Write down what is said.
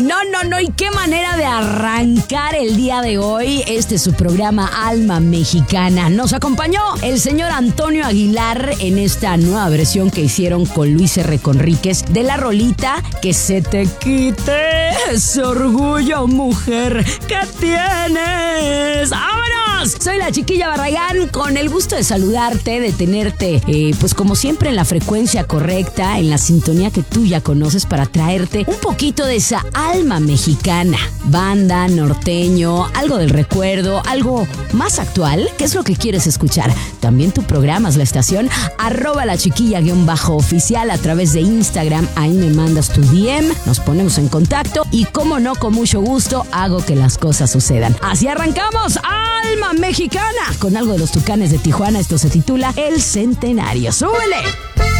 No, y qué manera de arrancar el día de hoy. Este es su programa Alma Mexicana. Nos acompañó el señor Antonio Aguilar en esta nueva versión que hicieron con Luis R. Conríquez de la rolita Que se te quite ese orgullo, mujer, que tienes. ¡Vámonos! Soy la Chiquilla Barragán, con el gusto de saludarte, de tenerte, pues como siempre en la frecuencia correcta, en la sintonía que tú ya conoces, para traerte un poquito de esa alma mexicana. Banda, norteño, algo del recuerdo, algo más actual. ¿Qué es lo que quieres escuchar? También tu programa es la estación @lachiquilla_oficial a través de Instagram. Ahí me mandas tu DM, nos ponemos en contacto y, como no, con mucho gusto hago que las cosas sucedan. Así arrancamos Alma Mexicana con algo de los Tucanes de Tijuana. Esto se titula El Centenario. ¡Súbele!